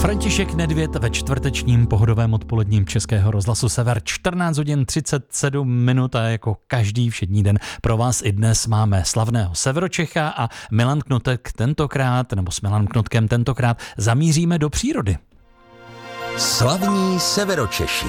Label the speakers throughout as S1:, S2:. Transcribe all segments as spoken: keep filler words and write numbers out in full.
S1: František Nedvěd ve čtvrtečním pohodovém odpoledním Českého rozhlasu Sever, čtrnáct hodin třicet sedm minut, a jako každý všední den pro vás i dnes máme slavného Severočecha a Milan Knotek tentokrát, nebo s Milanem Knotkem tentokrát zamíříme do přírody.
S2: Slavní Severočeši.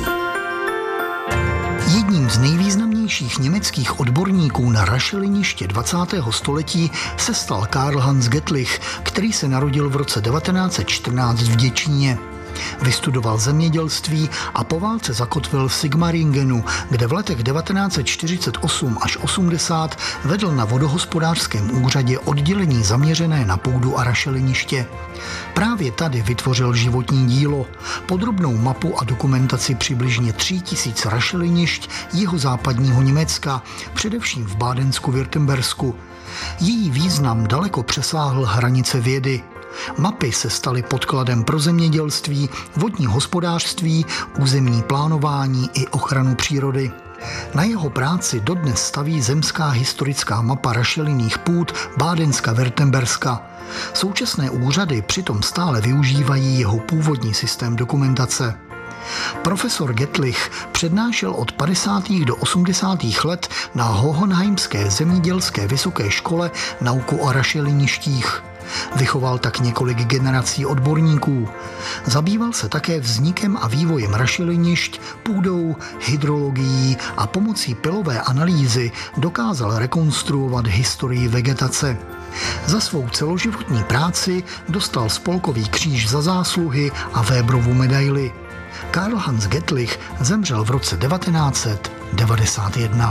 S3: Jedním z nejvýznamnějších německých odborníků na rašeliniště dvacátého století se stal Karl Hans Gettlich, který se narodil v roce devatenáct set čtrnáct v Děčíně. Vystudoval zemědělství a po válce zakotvil v Sigmaringenu, kde v letech devatenáct set čtyřicet osm až osmdesát vedl na vodohospodářském úřadě oddělení zaměřené na půdu a rašeliniště. Právě tady vytvořil životní dílo, podrobnou mapu a dokumentaci přibližně tří tisíc rašelinišť jihozápadního Německa, především v Bádensku-Württembersku. Její význam daleko přesáhl hranice vědy. Mapy se staly podkladem pro zemědělství, vodní hospodářství, územní plánování i ochranu přírody. Na jeho práci dodnes staví zemská historická mapa rašelinných půd Bádenska-Württemberska. Současné úřady přitom stále využívají jeho původní systém dokumentace. Profesor Gettlich přednášel od padesátých do osmdesátých let na Hohenheimské zemědělské vysoké škole nauku o rašeliništích. Vychoval tak několik generací odborníků. Zabýval se také vznikem a vývojem rašelinišť, půdou, hydrologií a pomocí pilové analýzy dokázal rekonstruovat historii vegetace. Za svou celoživotní práci dostal Spolkový kříž za zásluhy a Weberovu medaili. Karl Hans Gettlich zemřel v roce devatenáct set devadesát jedna.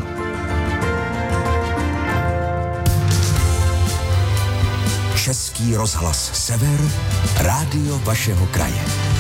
S2: Český rozhlas Sever, rádio vašeho kraje.